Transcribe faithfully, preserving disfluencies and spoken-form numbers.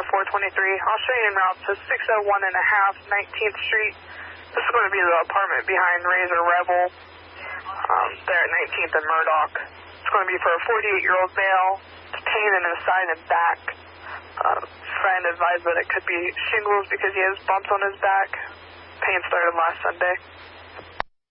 four twenty-three. I'll show you en route to six oh one and a half nineteenth Street. This is going to be the apartment behind Razor Rebel, um, there at nineteenth and Murdoch. It's going to be for a forty-eight-year-old male, pain in his side and back. Uh, friend advised that it could be shingles because he has bumps on his back. Pain started last Sunday.